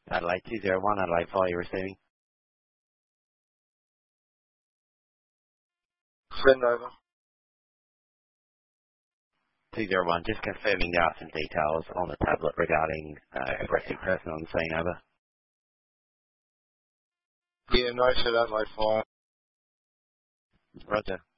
Adelaide 201, Adelaide Fire, you're receiving. Send over. 201, just confirming there are some details on the tablet regarding aggressive person on the scene, over. Yeah, no, said Adelaide Fire. Roger.